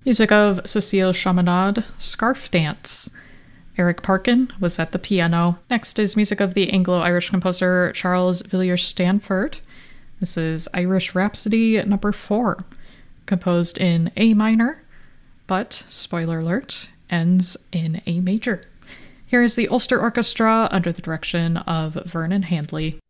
Music of Cécile Chaminade, Scarf Dance. Eric Parkin was at the piano. Next is music of the Anglo-Irish composer Charles Villiers Stanford. This is Irish Rhapsody number 4, composed in A minor, but, spoiler alert, ends in A major. Here is the Ulster Orchestra under the direction of Vernon Handley.